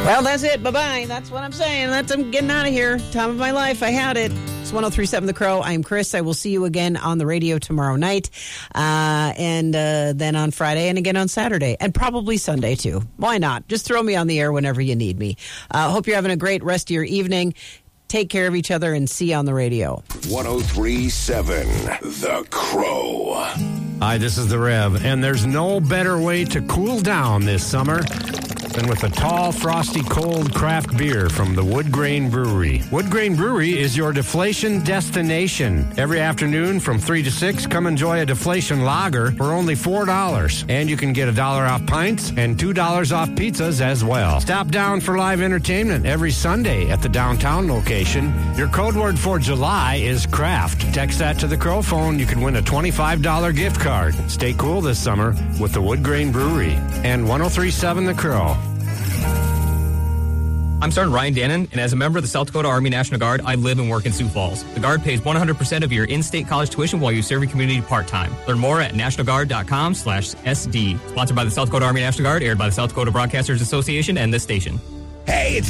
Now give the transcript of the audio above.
Well, that's it. Bye-bye. That's what I'm saying. I'm getting out of here. Time of my life. I had it. It's 103.7 The Crow. I'm Chris. I will see you again on the radio tomorrow night. And then on Friday and again on Saturday. And probably Sunday, too. Why not? Just throw me on the air whenever you need me. Hope you're having a great rest of your evening. Take care of each other and see you on the radio. 103.7 The Crow. Hi, this is the Rev, and there's no better way to cool down this summer than with a tall, frosty, cold craft beer from the Wood Grain Brewery. Wood Grain Brewery is your deflation destination. Every afternoon from 3 to 6, come enjoy a deflation lager for only $4. And you can get $1 off pints and $2 off pizzas as well. Stop down for live entertainment every Sunday at the downtown location. Your code word for July is craft. Text that to the Crow phone. You can win a $25 gift card. Stay cool this summer with the Wood Grain Brewery and 103.7 The Crow. I'm Sergeant Ryan Dannon, and as a member of the South Dakota Army National Guard, I live and work in Sioux Falls. The Guard pays 100% of your in-state college tuition while you serve your community part-time. Learn more at nationalguard.com/SD. Sponsored by the South Dakota Army National Guard, aired by the South Dakota Broadcasters Association and this station. Hey, it's